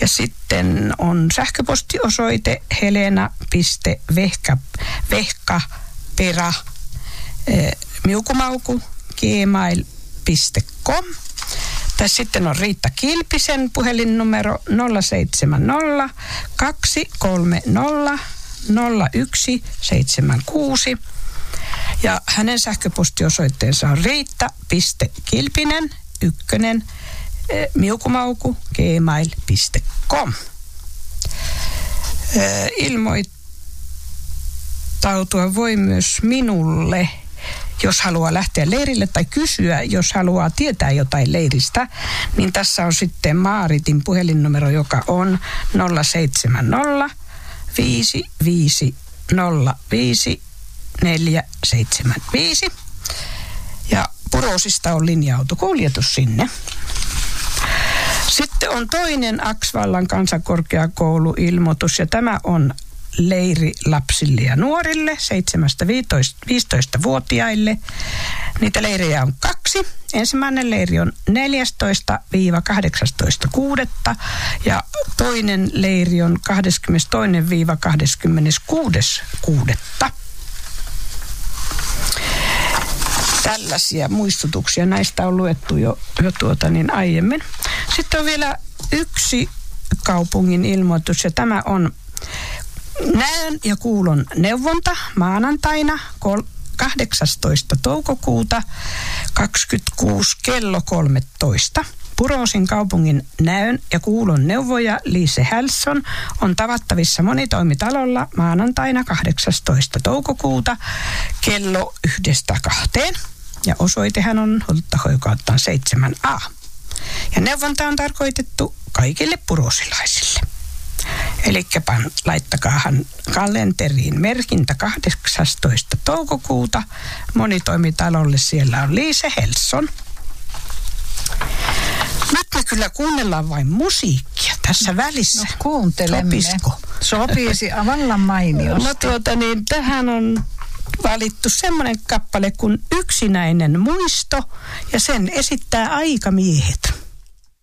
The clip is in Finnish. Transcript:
Ja sitten on sähköpostiosoite helena.vehkapera@gmail.com. Tai sitten on Riitta Kilpisen puhelinnumero 070 230 0176. Ja hänen sähköpostiosoitteensa on riitta.kilpinen gmail.com. Ilmoittautua voi myös minulle, jos haluaa lähteä leirille, tai kysyä, jos haluaa tietää jotain leiristä, niin tässä on sitten Maaritin puhelinnumero, joka on 070 5505 475. Ja Purosista on linja-autokuljetus sinne. Sitten on toinen Aksvallan kansankorkeakouluilmoitus, ja tämä on leiri lapsille ja nuorille 7-15-vuotiaille. Niitä leirejä on 2. Ensimmäinen leiri on 14-18.6. ja toinen leiri on 22-26.6. Tällaisia muistutuksia. Näistä on luettu jo aiemmin. Sitten on vielä yksi kaupungin ilmoitus, ja tämä on näön ja kuulon neuvonta maanantaina 18. toukokuuta 26 kello 13. Purosin kaupungin näön ja kuulon neuvoja Lise Hälsson on tavattavissa monitoimitalolla maanantaina 18. toukokuuta kello 1-2. Ja osoitehän on Hulttahoikauttaan 7a. Ja neuvonta on tarkoitettu kaikille purosilaisille. Elikkä laittakaahan kalenteriin merkintä 18. toukokuuta monitoimitalolle. Siellä on Lise Hälsson. Nyt me kyllä kuunnellaan vain musiikkia tässä välissä. No kuuntelemme. Sopisiko? Sopisi vallan mainiosti. No tähän on valittu semmoinen kappale kuin Yksinäinen muisto, ja sen esittää Aikamiehet.